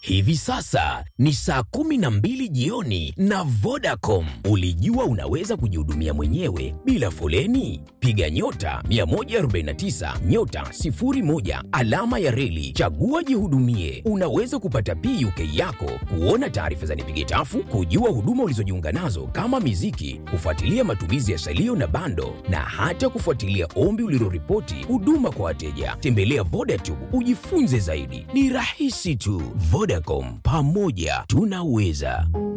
Hivi sasa ni saa 12 jioni na Vodacom. Ulijua unaweza kujihudumia mwenyewe bila foleni? Piga nyota 149 nyota 01 alama ya reli, chagua jihudumie. Unaweza kupata PUK yako, kuona taarifa za nipige tafu, kujua huduma ulizojiunga nazo kama miziki, kufuatilia matumizi ya salio na bando, na hata kufuatilia ombi uliloripoti huduma kwa wateja. Tembelea Vodatube ujifunze zaidi. Ni rahisi tu. Vodacom, pamoja tunaweza.